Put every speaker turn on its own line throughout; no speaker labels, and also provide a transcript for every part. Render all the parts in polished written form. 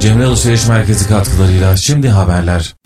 Cemre Alışveriş Merkezi katkılarıyla şimdi haberler.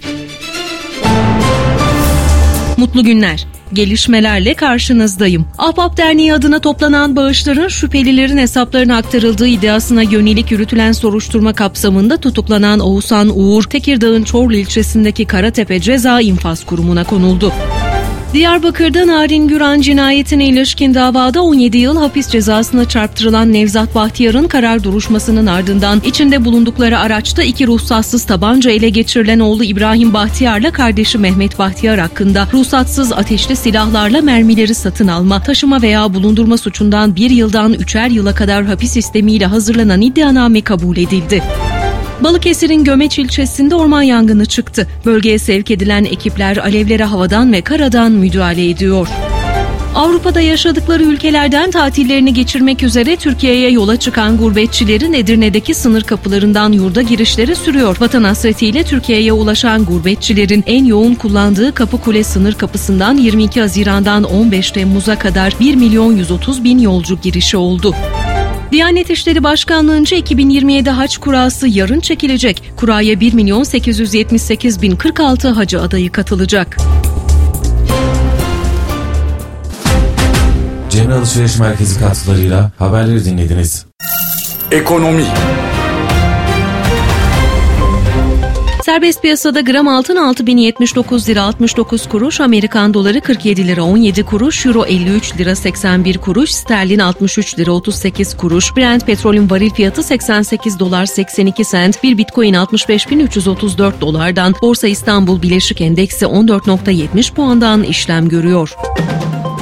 Mutlu günler. Gelişmelerle karşınızdayım. Ahbap Derneği adına toplanan bağışların şüphelilerin hesaplarına aktarıldığı iddiasına yönelik yürütülen soruşturma kapsamında tutuklanan Oğuzhan Uğur, Tekirdağ'ın Çorlu ilçesindeki Karatepe Ceza İnfaz Kurumu'na konuldu. Diyarbakır'da Narin Güran cinayetine ilişkin davada 17 yıl hapis cezasına çarptırılan Nevzat Bahtiyar'ın karar duruşmasının ardından içinde bulundukları araçta 2 ruhsatsız tabanca ele geçirilen oğlu İbrahim Bahtiyar'la kardeşi Mehmet Bahtiyar hakkında ruhsatsız ateşli silahlarla mermileri satın alma, taşıma veya bulundurma suçundan 1 yıldan 3'er yıla kadar hapis istemiyle hazırlanan iddianame kabul edildi. Balıkesir'in Gömeç ilçesinde orman yangını çıktı. Bölgeye sevk edilen ekipler alevlere havadan ve karadan müdahale ediyor. Avrupa'da yaşadıkları ülkelerden tatillerini geçirmek üzere Türkiye'ye yola çıkan gurbetçilerin Edirne'deki sınır kapılarından yurda girişleri sürüyor. Vatan hasretiyle Türkiye'ye ulaşan gurbetçilerin en yoğun kullandığı Kapıkule sınır kapısından 22 Haziran'dan 15 Temmuz'a kadar 1.130.000 yolcu girişi oldu. Diyanet İşleri Başkanlığı'nca 2027 hac kurası yarın çekilecek. Kuraya 1.878.046 hacı adayı katılacak.
Cemre Alışveriş Merkezi katkılarıyla haberleri dinlediniz.
Ekonomi.
Serbest piyasada gram altın 6.079 lira 69 kuruş, Amerikan doları 47 lira 17 kuruş, euro 53 lira 81 kuruş, sterlin 63 lira 38 kuruş, Brent petrolün varil fiyatı 88 dolar 82 sent, bir bitcoin 65.334 dolardan, Borsa İstanbul Bileşik Endeksi 14.70 puandan işlem görüyor.